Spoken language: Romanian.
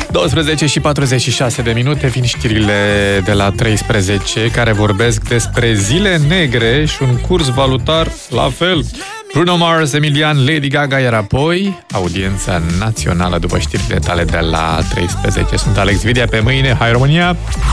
12 și 46 de minute, vin știrile de la 13 care vorbesc despre zile negre și un curs valutar la fel. Bruno Mars, Emilian, Lady Gaga, iar apoi audiența națională după știrile tale de la 13. Sunt Alex Videa, pe mâine, hai România!